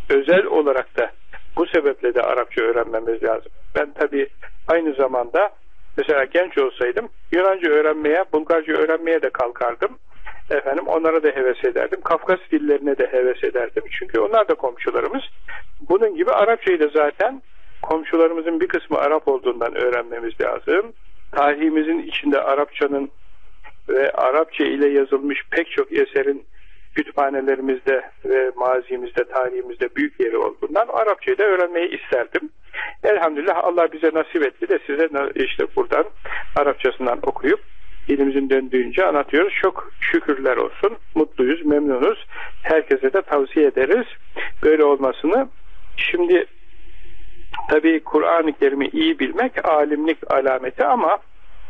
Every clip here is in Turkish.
özel olarak da bu sebeple de Arapça öğrenmemiz lazım. Ben tabii aynı zamanda mesela genç olsaydım Yunanca öğrenmeye, Bulgarca öğrenmeye de kalkardım. Onlara da heves ederdim. Kafkas dillerine de heves ederdim. Çünkü onlar da komşularımız. Bunun gibi Arapçayı da zaten komşularımızın bir kısmı Arap olduğundan öğrenmemiz lazım. Tarihimizin içinde Arapçanın ve Arapça ile yazılmış pek çok eserin kütüphanelerimizde ve mazimizde, tarihimizde büyük yeri olduğundan Arapçayı da öğrenmeyi isterdim. Elhamdülillah Allah bize nasip etti de size işte buradan Arapçasından okuyup dilimizin döndüğünce anlatıyoruz. Çok şükürler olsun. Mutluyuz, memnunuz. Herkese de tavsiye ederiz böyle olmasını. Şimdi tabii Kur'an-ı Kerim'i iyi bilmek alimlik alameti ama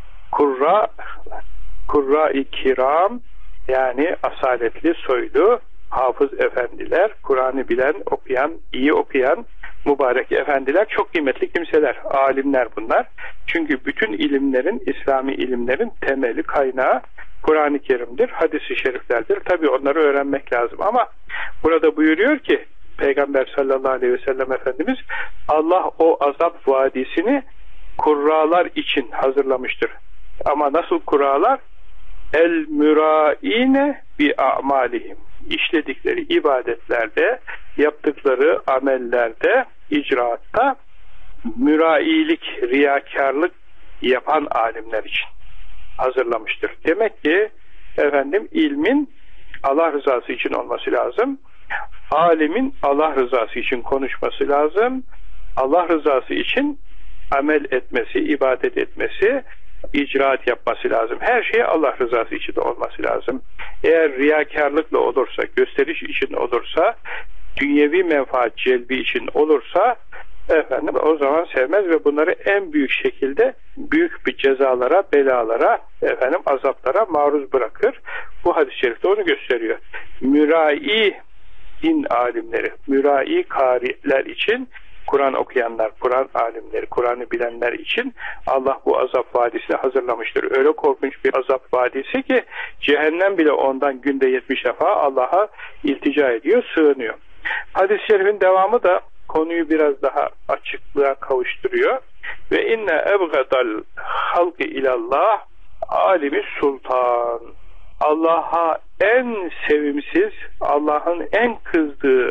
Kurra-i Kiram yani asaletli, soylu, hafız efendiler, Kur'an'ı bilen, okuyan, iyi okuyan mübarek efendiler çok kıymetli kimseler, alimler bunlar. Çünkü bütün ilimlerin, İslami ilimlerin temeli, kaynağı Kur'an-ı Kerim'dir, hadis-i şeriflerdir. Tabii onları öğrenmek lazım ama burada buyuruyor ki Peygamber sallallahu aleyhi ve sellem Efendimiz Allah o azap vadisini kurralar için hazırlamıştır. Ama nasıl kurralar? El müraine bi a'malihim. İşledikleri ibadetlerde, yaptıkları amellerde, icraatta mürailik, riyakarlık yapan alimler için hazırlamıştır. Demek ki ilmin Allah rızası için olması lazım. Alimin Allah rızası için konuşması lazım. Allah rızası için amel etmesi, ibadet etmesi, icraat yapması lazım. Her şey Allah rızası için de olması lazım. Eğer riyakarlıkla olursa, gösteriş için olursa, dünyevi menfaat celbi için olursa o zaman sevmez ve bunları en büyük şekilde büyük bir cezalara, belalara, azaplara maruz bırakır. Bu hadis-i şerifte onu gösteriyor. Mürai din alimleri, mürai kariler için, Kur'an okuyanlar, Kur'an alimleri, Kur'an'ı bilenler için Allah bu azap vadisini hazırlamıştır. Öyle korkunç bir azap vadisi ki cehennem bile ondan günde 70 defa Allah'a iltica ediyor, sığınıyor. Hadis-i şerifin devamı da konuyu biraz daha açıklığa kavuşturuyor. Ve inne ebgadal halki ilallah alimi sultan. Allah'a en sevimsiz, Allah'ın en kızdığı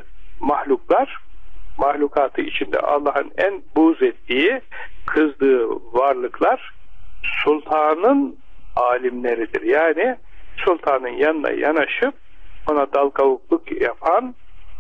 mahlukatı içinde Allah'ın en buğz ettiği, kızdığı varlıklar sultanın alimleridir. Yani sultanın yanına yanaşıp ona dal kavukluk yapan,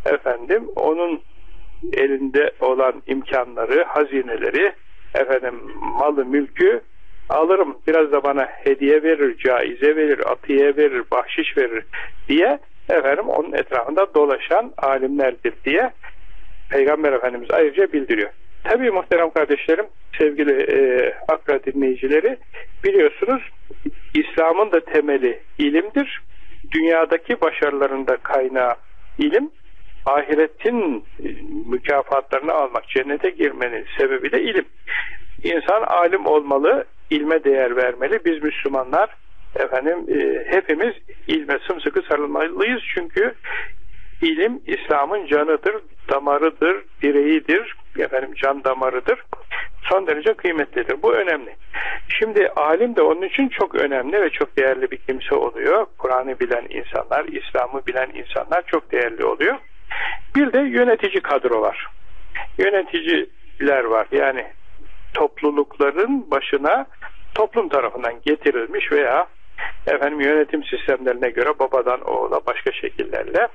onun elinde olan imkanları, hazineleri, malı, mülkü alırım, biraz da bana hediye verir, caize verir, atiye verir, bahşiş verir diye onun etrafında dolaşan alimlerdir diye Peygamber Efendimiz ayrıca bildiriyor. Tabii muhterem kardeşlerim, sevgili Akra dinleyicileri, biliyorsunuz İslam'ın da temeli ilimdir. Dünyadaki başarılarında kaynağı ilim, ahiretin mükafatlarını almak, cennete girmenin sebebi de ilim. İnsan alim olmalı, ilme değer vermeli. Biz Müslümanlar hepimiz ilme sımsıkı sarılmalıyız. Çünkü ilim İslam'ın canıdır, damarıdır, direğidir, can damarıdır. Son derece kıymetlidir. Bu önemli. Şimdi alim de onun için çok önemli ve çok değerli bir kimse oluyor. Kur'an'ı bilen insanlar, İslam'ı bilen insanlar çok değerli oluyor. Bir de yönetici kadro var. Yöneticiler var. Yani toplulukların başına toplum tarafından getirilmiş veya yönetim sistemlerine göre babadan oğula başka şekillerle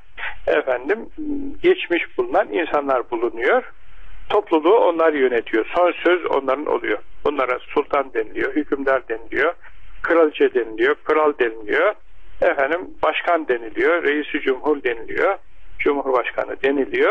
geçmiş bulunan insanlar bulunuyor. Topluluğu onlar yönetiyor. Son söz onların oluyor. Bunlara sultan deniliyor, hükümdar deniliyor, kraliçe deniliyor, kral deniliyor, başkan deniliyor, reis-i cumhur deniliyor, cumhurbaşkanı deniliyor.